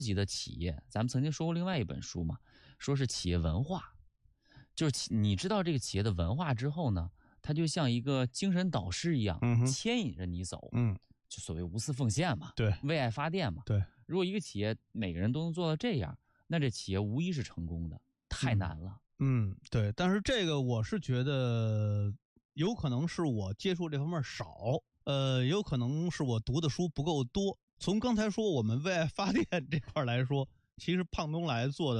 己的企业，咱们曾经说过另外一本书嘛，说是企业文化，就是你知道这个企业的文化之后呢，它就像一个精神导师一样，牵引着你走，就所谓无私奉献嘛， 对， 为爱发电嘛， 对。 如果一个企业每个人都能做到这样，那这企业无疑是成功的，太难了。 对，但是这个我是觉得有可能是我接触这方面少，有可能是我读的书不够多。从刚才说我们为爱发电这块来说，其实胖东来做的